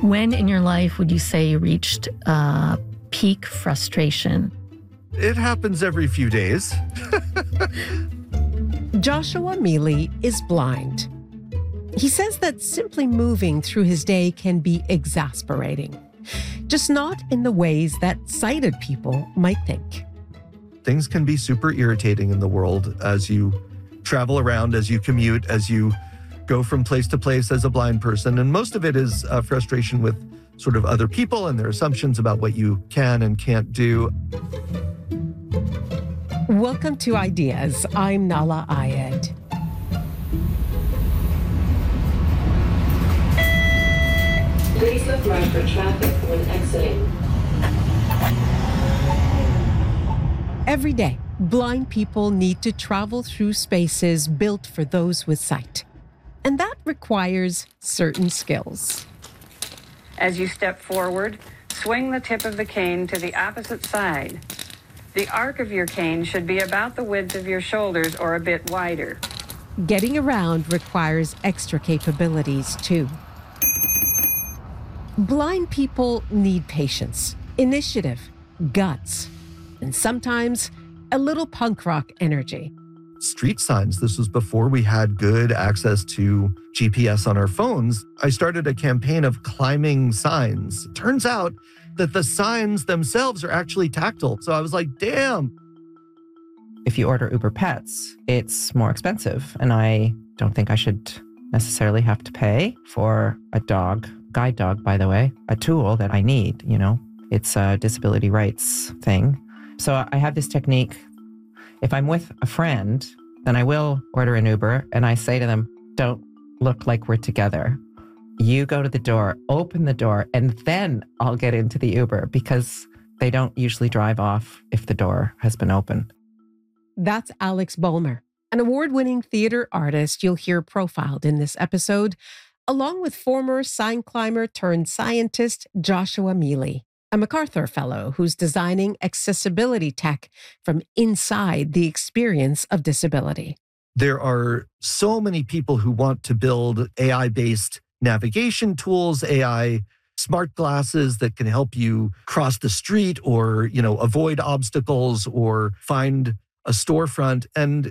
When in your life would you say you reached peak frustration? It happens every few days. Joshua Mealy is blind. He says that simply moving through his day can be exasperating, just not in the ways that sighted people might think. Things can be super irritating in the world as you travel around, as you commute, as you go from place to place as a blind person. And most of it is frustration with sort of other people and their assumptions about what you can and can't do. Welcome to Ideas. I'm Nahlah Ayed. Please look right for traffic when exiting. Every day, blind people need to travel through spaces built for those with sight. And that requires certain skills. As you step forward, swing the tip of the cane to the opposite side. The arc of your cane should be about the width of your shoulders or a bit wider. Getting around requires extra capabilities, too. Blind people need patience, initiative, guts, and sometimes a little punk rock energy. Street signs. This was before we had good access to GPS on our phones. I started a campaign of climbing signs. Turns out that the signs themselves are actually tactile. So I was like, damn. If you order Uber Pets, it's more expensive. And I don't think I should necessarily have to pay for a dog, guide dog, by the way, a tool that I need, It's a disability rights thing. So I have this technique. If I'm with a friend, then I will order an Uber and I say to them, don't look like we're together. You go to the door, open the door, and then I'll get into the Uber because they don't usually drive off if the door has been opened. That's Alex Bulmer, an award-winning theater artist you'll hear profiled in this episode, along with former sign climber turned scientist Joshua Mealy, a MacArthur Fellow who's designing accessibility tech from inside the experience of disability. There are so many people who want to build AI-based navigation tools, AI smart glasses that can help you cross the street or, avoid obstacles or find a storefront. And